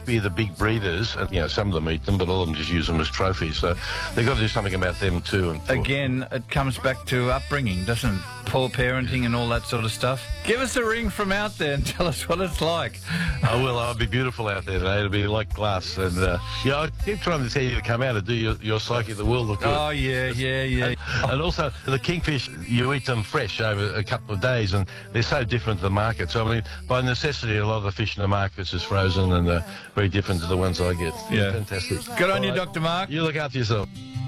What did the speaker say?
be the big breeders, and some of them eat them, but all of them just use them as trophies. So they've got to do something about them too. And again, it comes back to upbringing, doesn't it? Poor parenting and all that sort of stuff. Give us a ring from out there and tell us what it's like. I will. It'll be beautiful out there today. It'll be like glass. And I keep trying to tell you to come out and do your Psyche of the World look good. Oh, yeah. And also, the kingfish, you eat them fresh over a couple of days, and they're so different to the market. So, I mean, by necessity, a lot of the fish in the markets is frozen and very different to the ones I get. Yeah. Fantastic. Good on you, Dr. Mark. You look after yourself.